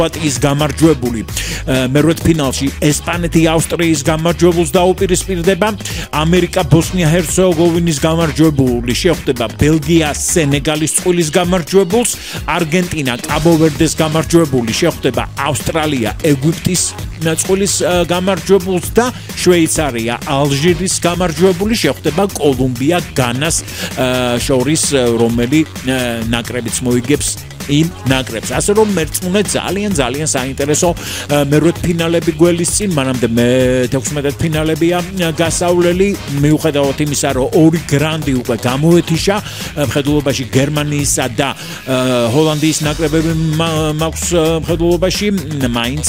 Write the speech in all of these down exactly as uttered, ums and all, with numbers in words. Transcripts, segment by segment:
კროატიის გამარჯვებული მერვედ ფინალში ესპანეთი ავსტრიის გამარჯვებულს დაუპირისპირდება ამერიკა ბოსნია-ჰერცეგოვინის გამარჯვებული შეხვდება ბელგია სენეგალის წყვილის გამარჯვებულს არგენტინა კაბო-ვერდეს გამარჯვებული შეხვდება ავსტრალია ეგვიპტის წყვილის გამარჯვებულს და შვეიცარია ალჟირის გამარჯვებული შეხვდება კოლუმბია განას შორის რომელი ნაკრებიც მოიგებს იმ ნაკრებს. ასე რომ მერწმუნე ძალიან ძალიან საინტერესო მერვედ ფინალები გველის წინ, მანამდე მეთექვსმეტე ფინალებია გასავლელი, მიუხედავად იმისა, რომ ორი გრანდი უკვე გამოეთიშა, მხედველობაში გერმანიისა და ჰოლანდიის ნაკრებები მაქვს მხედველობაში, მაინც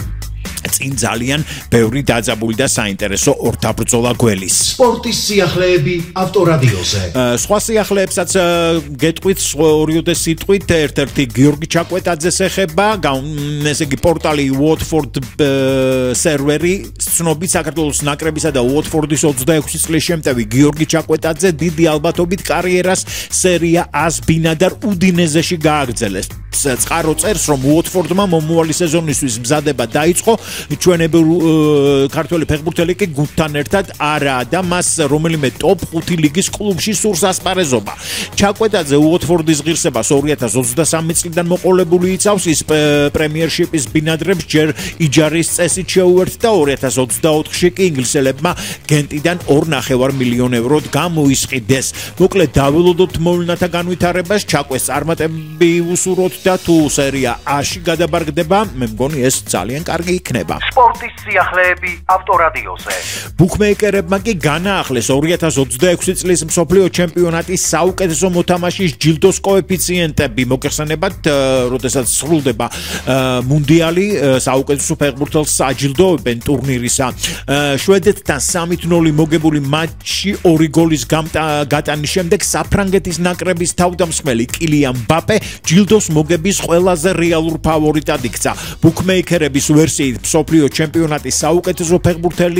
წინ ძალიან ბევრი დაძაბული და საინტერესო ორთაბრძოლა გველის. სპორტის სიახლეები ავტორადიოზე. სხვა სიახლეებსაც გეტყვით ორიოდე სიტყვით, ერთ-ერთი გიორგი ჩაკვეტაძეს ეხება, ესე იგი პორტალი Watford სერვერი, ცნობით საქართველოს ნაკრებისა და Watford-ის ოცდაექვსი წლის შემტევი გიორგი ჩაკვეტაძე დიდი ალბათობით კარიერას სერია ას ბინადარ უდინეზეში გააგრძელეს. წყარო წერს, რომ Watford-მა მომავალი სეზონისთვის მზადება დაიწყო, ჩვენებრივ ქართველი ფეხბურთელი კი გუნდთან ერთად არაა და მას რომელიმე ტოპ ხუთი ლიგის კლუბში სურს ასპარეზობა. ჩაკვეტაძე Watford-ის ღირსებას ორი ათას ოცდასამი წლიდან მოყოლებული იცავს, ის პრემიერშიპის ბინადრებს ჯერ იჯარის წესით შეუერთდა ორი ათას ოცდაოთხში კი ინგლისელებმა გენტიდან ორ ნახევარ მილიონ ევროდ გამოისყიდეს. მოკლედ დაველოდოთ მოვლენათა განვითარებას, ჩაკვეს წარმატებები უსურვოთ და თუ სერია A-ში გადაბარგდება, მე მგონი ეს ძალიან კარგი იქნება. სპორტის სიახლეები ავტორადიოზე. ბუქმეიკერებმა კი განაახლეს ორი ათას ოცდაექვსი წლის მსოფლიო ჩემპიონატის საუკეთესო მოთამაშის ჯილდოს კოეფიციენტები. მოგეხსენებათ, როდესაც სრულდება მუნდიალი, საუკეთესო ფეხბურთელს აჯილდოვებენ ტურნირისა. შვედეთთან სამით ნული მოგებული მატჩში ორი გოლის გატანის შემდეგ საფრანგეთის ნაკრების თავდამსხმელი კილიან მბაპე ჯილდოს მოგების ყველაზე რეალურ ფავორიტად იქცა. ბუქმეიკერების ვერსიით მსოფლიო ჩემპიონატის საუკეთესო ფეხბურთელი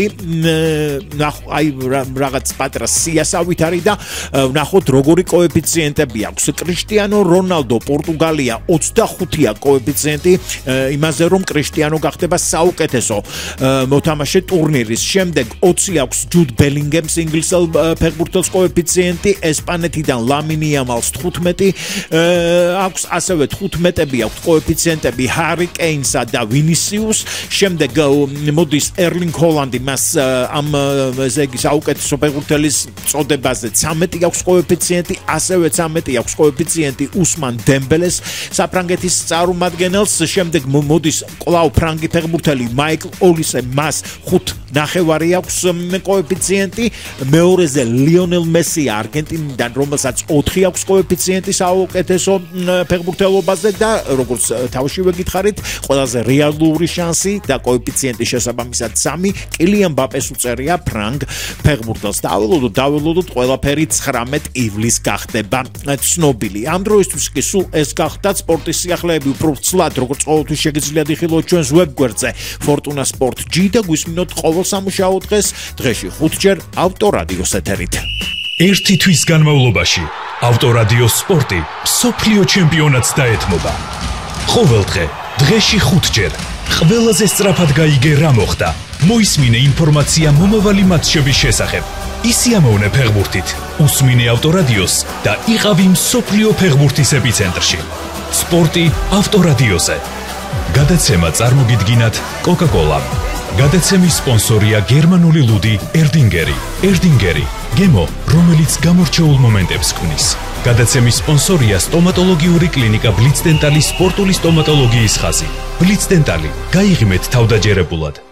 აი რაღაც პატრას სიასავით არის და ვნახოთ როგორი კოეფიციენტები აქვს. კრისტიანო რონალდო პორტუგალია ოცდახუთია კოეფიციენტი იმაზე რომ კრისტიანო გახდება საუკეთესო მოთამაშე ტურნირის. შემდეგ ოცი აქვს ჯუდ ბელინგემს ინგლისელ ფეხბურთელს კოეფიციენტი, ესპანეთიდან ლამინი ამალს თხუთმეტი აქვს, ასევე თხუთმეტები აქვს კოეფიციენტები ჰარი კეინსა და ვინისიუს. შემდეგ მოდის ერლინგ ჰოლანდი მას ამ ესე იგი საუკეთესო ფეხბურთელის წოდებაზე ცამეტი აქვს კოეფიციენტი, ასევე ცამეტი აქვს კოეფიციენტი უსმან დემბელეს საფრანგეთის წარმომადგენელს. შემდეგ მოდის კლავ ფრანგი ფეხბურთელი მაიკლ ოლისე, მას ხუთ ნახევარი აქვს კოეფიციენტი. მეორეზე ლიონელ მესია არგენტინიდან, რომელსაც ოთხი აქვს კოეფიციენტი საუკეთესო ფეხბურთელობაზე და როგორც თავშივე გითხარით, ყველაზე რეალური შანსი და კოეფიციენტი შესაბამისად სამი კილიან მბაპეს უწერია ფრანგ ფეხბურთელს. დაველოდოთ, დაველოდოთ, ყველაფერი ცხრამეტ ივლისს გახდება ცნობილი. ამ დროისთვის კი სულ ეს გახდა სპორტის სიახლეები, უფრო ცლად, როგორც ყოველთვის შეგიძლიათ იხილოთ ჩვენს ვებგვერდზე Fortuna Sport G და გვისმინოთ ყოველ სამუშაო დღეს, დღეში ხუთჯერ ავტორადიოს ეთერით. ერთი თვის განმავლობაში ავტორადიო სპორტი მსოფლიო ჩემპიონატს დაეთმობა. ყოველ დღე, დღეში ხუთჯერ ყველაზე სწრაფად გაიგე რა მოხდა. მოისმინე ინფორმაცია მომავალი მატჩების შესახებ. ისიამოვნე ფეხბურთით, უსმინე ავტორადიოს და იყავი მსოფლიო ფეხბურთის ეპიცენტრში. სპორტი ავტორადიოზე. გადაცემა წარმოგიდგინათ Coca-Cola. გადაცემის სპონსორია გერმანული ლუდი ერდინგერი. ერდინგერი, გემო, რომელიც გამორჩეულ მომენტებს ქმნის. გადაცემის სპონსორია სტომატოლოგიური კლინიკა ბლიცდენტალის სპორტული სტომატოლოგიის ხაზი. ბლიცდენტალი, გაიღიმეთ თავდაჯერებულად.